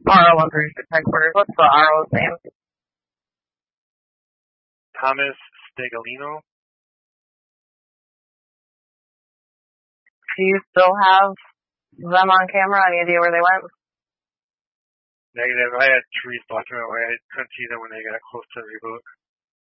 RO-136 headquarters. What's the RO's name? Thomas Stegolino. Do you still have them on camera? Any idea where they went? Negative. I had trees blocking my way. I couldn't see them when they got close to the reboot.